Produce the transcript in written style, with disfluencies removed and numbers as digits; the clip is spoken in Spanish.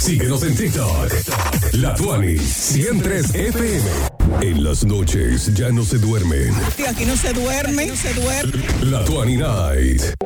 Síguenos en TikTok. La Tuani 103 FM. En las noches ya no se duermen. Aquí no se duerme. La Tuani Night.